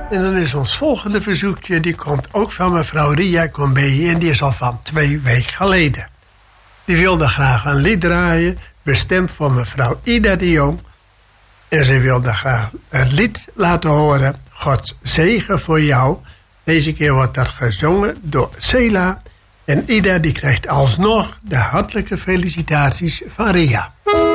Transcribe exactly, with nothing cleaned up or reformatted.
En dan is ons volgende verzoekje, die komt ook van mevrouw Ria Combee en die is al van twee weken geleden. Die wilde graag een lied draaien, bestemd voor mevrouw Ida de Jong. En ze wilde graag het lied laten horen, Gods zegen voor jou. Deze keer wordt dat gezongen door Cela. En Ida die krijgt alsnog de hartelijke felicitaties van Ria.